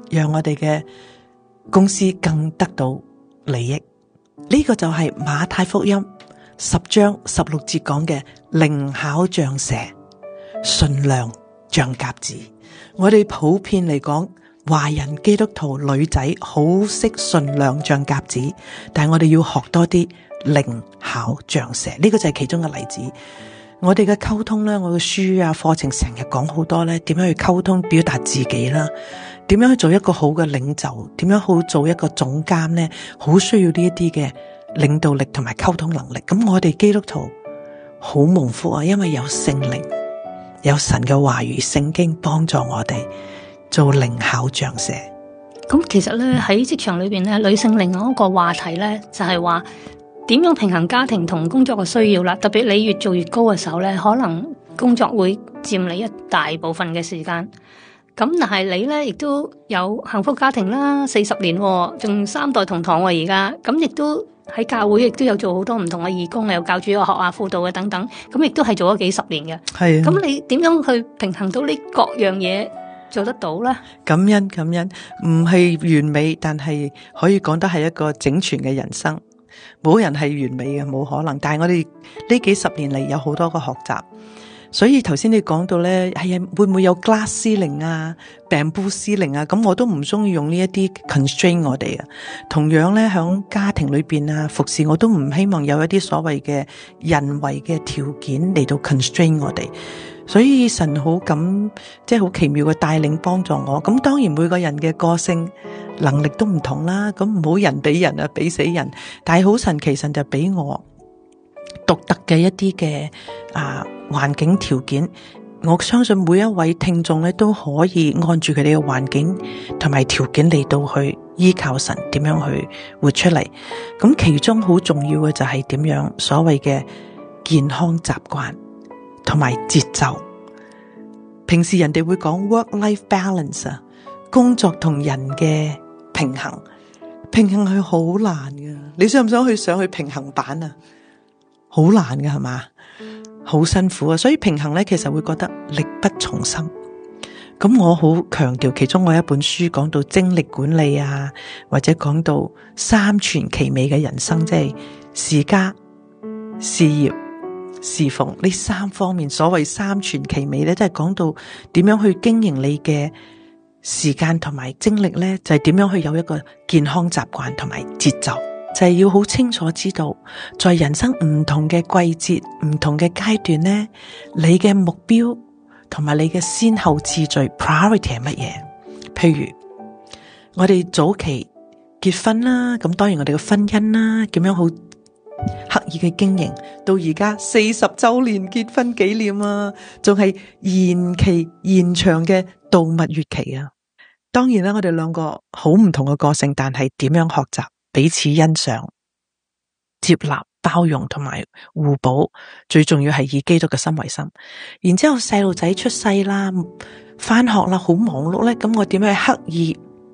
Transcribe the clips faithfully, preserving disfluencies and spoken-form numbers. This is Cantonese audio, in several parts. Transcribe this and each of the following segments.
讓我哋嘅公司更得到利益。呢個就係馬太福音十章十六節講嘅靈巧像蛇，馴良像鴿子。我哋普遍嚟講，華人基督徒女仔好識馴良像鴿子，但係我哋要學多啲靈巧像蛇。呢個就係其中嘅例子。我哋嘅溝通咧，我嘅書啊課程成日講好多咧，點樣去溝通表達自己啦，點樣去做一個好嘅領袖，點樣好做一個總監咧，好需要呢一啲嘅領導力同埋溝通能力。咁我哋基督徒好蒙福啊，因為有聖靈，有神嘅話語聖經幫助我哋做靈巧像蛇。 咁其實咧喺職場裏邊咧，女性另外一個話題咧就係話點樣平衡家庭同工作嘅需要啦。特別你越做越高嘅時候咧，可能工作會佔你一大部分嘅時間。咁但係你咧亦都有幸福家庭啦，四十年仲三代同堂喎而家。咁亦都喺教會亦都有做好多唔同嘅義工，有教主日學啊、輔導嘅等等。咁亦都係做咗幾十年嘅。係啊。咁你點樣去平衡到呢各樣嘢做得到咧？感恩感恩，唔係完美，但係可以講得係一個整全嘅人生。冇人係完美嘅，冇可能。但係我哋呢幾十年嚟有好多個學習，所以頭先你講到咧，係啊，會唔會有 glass ceiling 啊、bamboo ceiling 啊？咁我都唔中意用呢一啲 constraint 我哋啊。同樣咧，響家庭裏邊啊，服侍我都唔希望有一啲所謂嘅人為嘅條件嚟到 constraint 我哋。所以神好咁，即係好奇妙嘅帶領幫助我。咁當然每個人嘅個性能力都唔同啦，咁唔好人比人啊，比死人。但係好神奇，神就俾我獨特嘅一啲嘅啊環境條件。我相信每一位聽眾咧都可以按住佢哋嘅環境同埋條件嚟到去依靠神，點樣去活出嚟。咁其中好重要嘅就係點樣所謂嘅健康習慣同埋節奏。平時人哋會講 work-life balance 啊，工作同人嘅平衡，平衡係好難㗎。你想唔想去上去平衡板啊？好難㗎係嘛？好辛苦啊！所以平衡咧，其實會覺得力不從心。咁我好強調，其中我一本書講到精力管理啊，或者講到三全其美嘅人生，即係事家、事業、侍奉呢三方面。所謂三全其美咧，即係講到點樣去經營你嘅時間同埋精力咧，就係點樣去有一個健康習慣同埋節奏。就係要好清楚知道，在人生唔同嘅季節、唔同嘅階段咧，你嘅目標同埋你嘅先後次序 priority 係乜嘢？譬如我哋早期結婚啦，咁當然我哋嘅婚姻啦，點樣好刻意嘅經營，到而家四十週年結婚紀念啊，仲係延期延長嘅度蜜月期啊。當然啦，我哋兩個好唔同嘅個性，但係點樣學習？彼此欣賞、接納、包容同埋互補，最重要係以基督嘅心為心。然之後細路仔出世啦，返學啦，好忙碌咧，咁我點樣刻意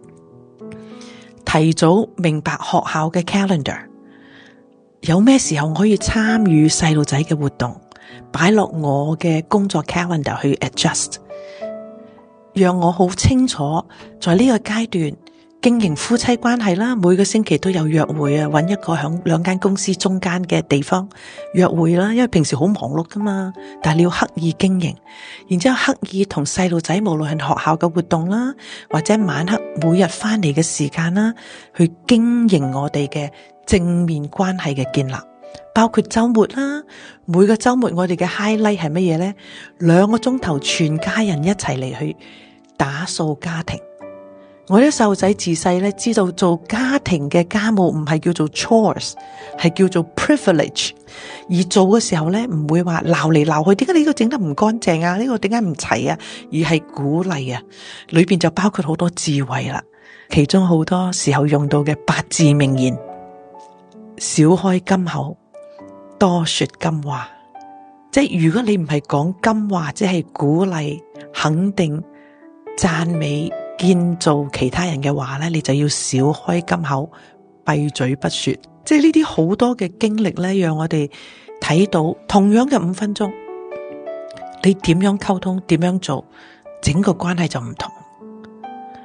提早明白學校嘅 calendar， 有咩時候我可以參與細路仔嘅活動，擺落我嘅工作 calendar 去 adjust， 讓我好清楚在呢個階段經營夫妻關係啦，每個星期都有約會啊，揾一個響兩間公司中間嘅地方約會啦。因為平時好忙碌噶嘛，但係你要刻意經營，然之後刻意同細路仔，無論係學校嘅活動啦，或者晚黑每日翻嚟嘅時間啦，去經營我哋嘅正面關係嘅建立，包括周末啦。每個周末我哋嘅 highlight 係乜嘢呢？兩個鐘頭全家人一齊嚟去打掃家庭。我啲細路仔自細咧知道做家庭嘅家務唔係叫做 chores， 係叫做 privilege。而做嘅時候咧唔會話鬧嚟鬧去，點解你呢個整得唔乾淨啊？呢個點解唔齊啊？而係鼓勵啊，裏邊就包括好多智慧啦。其中好多時候用到嘅八字名言：少開金口，多說金話。即係如果你唔係講金話，即係鼓勵、肯定、讚美、建造其他人嘅話咧，你就要少開金口，閉嘴不說。即係呢啲好多嘅經歷咧，讓我哋睇到同樣嘅五分鐘，你點樣溝通，點樣做，整個關係就唔同。